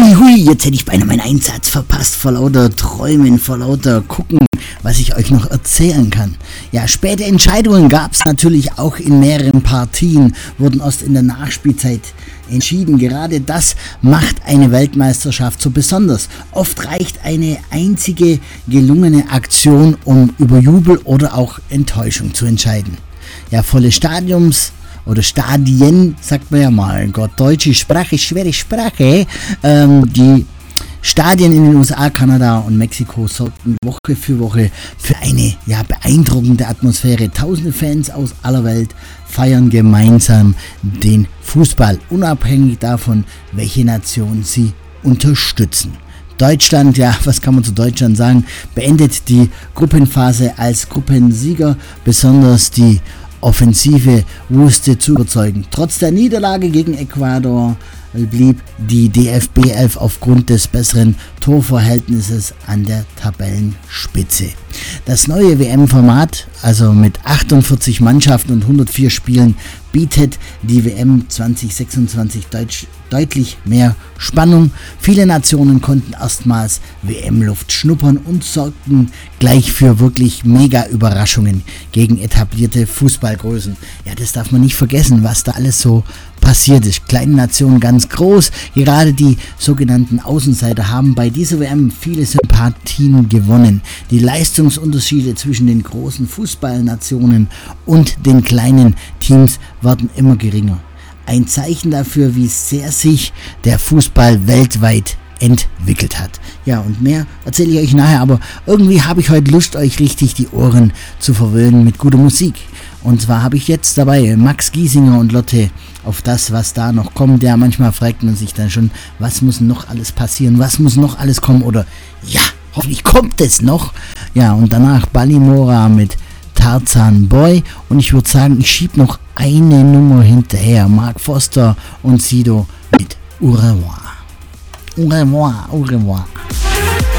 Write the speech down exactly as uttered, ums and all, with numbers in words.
Hui, hui, jetzt hätte ich beinahe meinen Einsatz verpasst, vor lauter Träumen, vor lauter Gucken, was ich euch noch erzählen kann. Ja, späte Entscheidungen gab es natürlich auch in mehreren Partien, wurden erst in der Nachspielzeit entschieden. Gerade das macht eine Weltmeisterschaft so besonders. Oft reicht eine einzige gelungene Aktion, um über Jubel oder auch Enttäuschung zu entscheiden. Ja, volle Stadiums oder Stadien, sagt man ja mal. Gott, deutsche Sprache, schwere Sprache. Ähm, die Stadien in den U S A, Kanada und Mexiko sorgten Woche für Woche für eine ja, beeindruckende Atmosphäre. Tausende Fans aus aller Welt feiern gemeinsam den Fußball, unabhängig davon, welche Nation sie unterstützen. Deutschland, ja, was kann man zu Deutschland sagen, beendet die Gruppenphase als Gruppensieger, besonders die Offensive wusste zu überzeugen. Trotz der Niederlage gegen Ecuador blieb die D F B elf aufgrund des besseren Torverhältnisses an der Tabellenspitze. Das neue W M-Format, also mit achtundvierzig Mannschaften und hundertvier Spielen, bietet die W M zwanzig sechsundzwanzig Deutsch, deutlich mehr Spannung. Viele Nationen konnten erstmals W M-Luft schnuppern und sorgten gleich für wirklich mega Überraschungen gegen etablierte Fußballgrößen. Ja, das darf man nicht vergessen, was da alles so passiert ist. Kleine Nationen ganz groß. Gerade die sogenannten Außenseiter haben bei dieser W M viele Sympathien gewonnen. Die Leistungsunterschiede zwischen den großen Fußballnationen und den kleinen Teams werden immer geringer. Ein Zeichen dafür, wie sehr sich der Fußball weltweit entwickelt hat. Ja, und mehr erzähle ich euch nachher, aber irgendwie habe ich heute Lust, euch richtig die Ohren zu verwöhnen mit guter Musik. Und zwar habe ich jetzt dabei Max Giesinger und Lotte auf das, was da noch kommt. Ja, manchmal fragt man sich dann schon, was muss noch alles passieren, was muss noch alles kommen oder ja, hoffentlich kommt es noch. Ja, und danach Ballimora mit Tarzan Boy und ich würde sagen, ich schiebe noch eine Nummer hinterher. Mark Foster und Sido mit Au revoir. Au revoir, au revoir.